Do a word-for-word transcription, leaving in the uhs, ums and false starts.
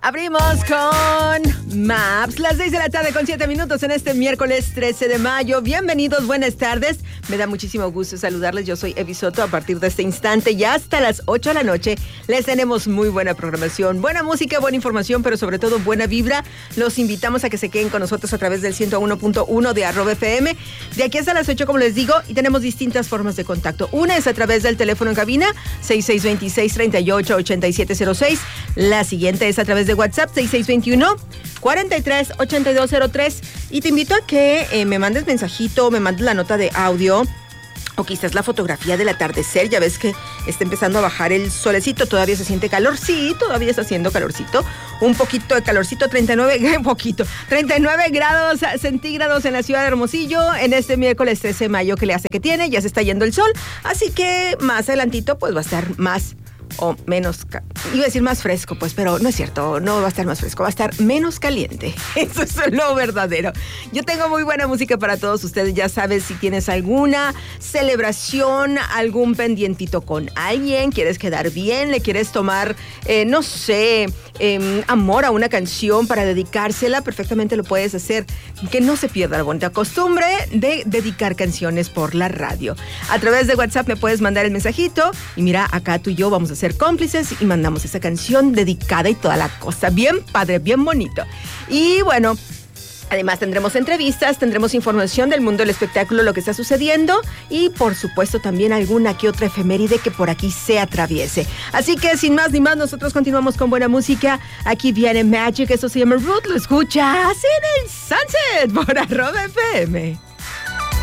Abrimos con Maps, las seis de la tarde con siete minutos en este miércoles trece de mayo. Bienvenidos, buenas tardes. Me da muchísimo gusto saludarles. Yo soy Evi Soto. A partir de este instante y hasta las ocho de la noche les tenemos muy buena programación, buena música, buena información, pero sobre todo buena vibra. Los invitamos a que se queden con nosotros a través del ciento uno punto uno de arroba F M. De aquí hasta las ocho, como les digo, y tenemos distintas formas de contacto. Una es a través del teléfono en cabina seis seis dos seis, tres ocho ocho siete cero seis. La siguiente es a través de WhatsApp seis seis dos uno, cuatro tres, ocho dos cero tres. Y te invito a que eh, me mandes mensajito, me mandes la nota de audio o quizás la fotografía del atardecer. Ya ves que está empezando a bajar el solecito, todavía se siente calor. Sí, todavía está haciendo calorcito, un poquito de calorcito, treinta y nueve, un poquito, treinta y nueve grados centígrados en la ciudad de Hermosillo en este miércoles trece de mayo que le hace que tiene. Ya se está yendo el sol, así que más adelantito pues va a estar más o menos, iba a decir más fresco, pues, pero no es cierto, no va a estar más fresco, va a estar menos caliente. Eso es lo verdadero. Yo tengo muy buena música para todos ustedes. Ya sabes, si tienes alguna celebración, algún pendientito con alguien, quieres quedar bien, le quieres tomar, eh, no sé, eh, amor a una canción para dedicársela, perfectamente lo puedes hacer. Que no se pierda la bonita costumbre de dedicar canciones por la radio. A través de WhatsApp me puedes mandar el mensajito y mira, acá tú y yo vamos a ser cómplices y mandamos esa canción dedicada y toda la cosa. Bien padre, bien bonito. Y bueno, además tendremos entrevistas, tendremos información del mundo del espectáculo, lo que está sucediendo y por supuesto también alguna que otra efeméride que por aquí se atraviese. Así que sin más ni más, nosotros continuamos con buena música. Aquí viene Magic, eso se llama Root, lo escuchas en el Sunset por arroba F M.